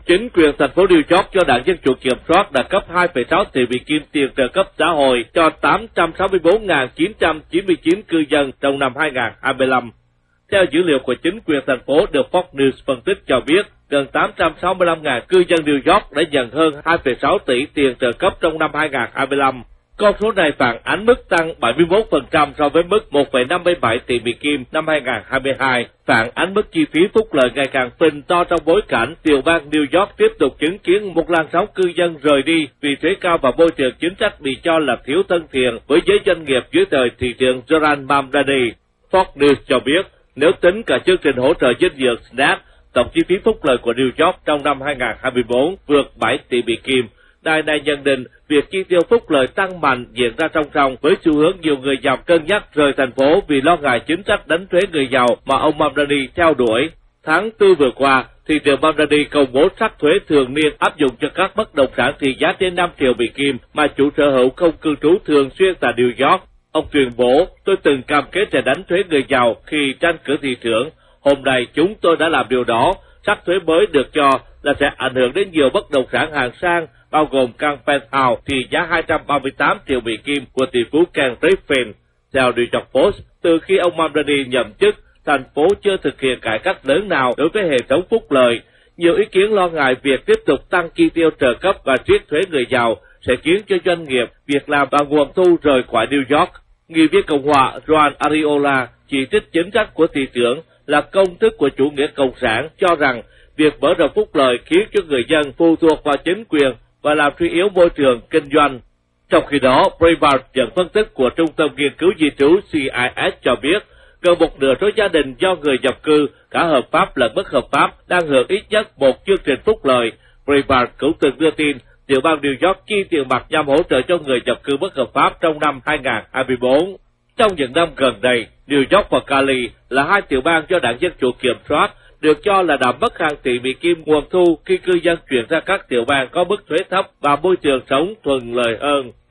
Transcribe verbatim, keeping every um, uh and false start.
Chính quyền thành phố New York cho đảng Dân Chủ kiểm soát đã cấp hai phẩy sáu tỷ Mỹ Kim tiền trợ cấp xã hội cho tám trăm sáu mươi tư nghìn chín trăm chín mươi chín cư dân trong năm hai nghìn không trăm hai mươi lăm. Theo dữ liệu của chính quyền thành phố được Fox News phân tích cho biết, gần tám trăm sáu mươi lăm nghìn cư dân New York đã nhận hơn hai phẩy sáu tỷ tiền trợ cấp trong năm hai nghìn không trăm hai mươi lăm. Con số này phản ánh mức tăng bảy mươi mốt phần trăm so với mức một phẩy năm mươi bảy tỷ Mỹ Kim năm hai nghìn không trăm hai mươi hai, phản ánh mức chi phí phúc lợi ngày càng phình to trong bối cảnh tiểu bang New York tiếp tục chứng kiến một làn sóng cư dân rời đi vì thuế cao và môi trường chính sách bị cho là thiếu thân thiện với giới doanh nghiệp dưới thời thị trưởng Zoran Mamdani. Fox News cho biết, nếu tính cả chương trình hỗ trợ dinh dưỡng ét en a pê, tổng chi phí phúc lợi của New York trong năm hai nghìn không trăm hai mươi tư vượt bảy tỷ Mỹ Kim. Đài này nhận định việc chi tiêu phúc lợi tăng mạnh diễn ra song song với xu hướng nhiều người giàu cân nhắc rời thành phố vì lo ngại chính sách đánh thuế người giàu mà ông Mamdani theo đuổi. Tháng tư vừa qua, thị trưởng Mamdani công bố sắc thuế thường niên áp dụng cho các bất động sản trị giá trên năm triệu Mỹ Kim mà chủ sở hữu không cư trú thường xuyên tại New York. Ông tuyên bố, tôi từng cam kết sẽ đánh thuế người giàu khi tranh cử thị trưởng. Hôm nay chúng tôi đã làm điều đó. Sắc thuế mới được cho là sẽ ảnh hưởng đến nhiều bất động sản hạng sang, bao gồm căn penthouse trị giá hai trăm ba mươi tám triệu Mỹ Kim của tỷ phú Ken Griffin. Theo New York Post, từ khi ông Mamdani nhậm chức, thành phố chưa thực hiện cải cách lớn nào đối với hệ thống phúc lợi. Nhiều ý kiến lo ngại việc tiếp tục tăng chi tiêu trợ cấp và triết thuế người giàu sẽ khiến cho doanh nghiệp, việc làm và nguồn thu rời khỏi New York. Nghị viên Cộng hòa Ron Ariola chỉ trích chính sách của thị trưởng là công thức của chủ nghĩa cộng sản, cho rằng việc mở rộng phúc lợi khiến cho người dân phụ thuộc vào chính quyền và làm suy yếu môi trường kinh doanh. Trong khi đó, Breitbart dẫn phân tích của Trung tâm Nghiên cứu Di trú C I S cho biết, gần một nửa số gia đình do người nhập cư, cả hợp pháp lẫn bất hợp pháp, đang hưởng ít nhất một chương trình phúc lợi. Breitbart cũng từng đưa tin, tiểu bang New York chi tiền mặt nhằm hỗ trợ cho người nhập cư bất hợp pháp trong năm hai nghìn không trăm hai mươi tư. Trong những năm gần đây, New York và Cali là hai tiểu bang do đảng Dân Chủ kiểm soát, được cho là đã mất hàng tỷ Mỹ Kim nguồn thu khi cư dân chuyển ra các tiểu bang có mức thuế thấp và môi trường sống thuận lợi hơn.